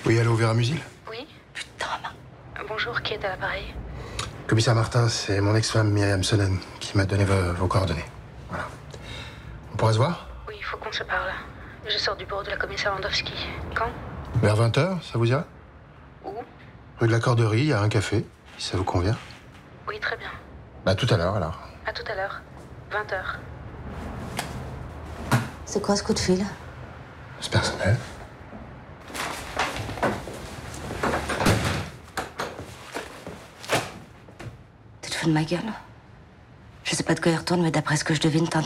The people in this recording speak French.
Oui, allô, Vera Musil? Oui. Putain, Bonjour, qui est à l'appareil? Commissaire Martin, c'est mon ex-femme Myriam Sonnen qui m'a donné vos coordonnées. Voilà. On pourrait se voir? Oui, il faut qu'on se parle. Je sors du bureau de la commissaire Landowski. Quand? Vers 20h, ça vous ira? Où? Rue de la Corderie, il y a un café, si ça vous convient. Oui, très bien. Bah, tout à l'heure, alors. À tout à l'heure. 20h. c'est quoi ce coup de fil? C'est personnel. Tu te fous de ma gueule? Je sais pas de quoi il retourne, mais d'après ce que je devine, t'es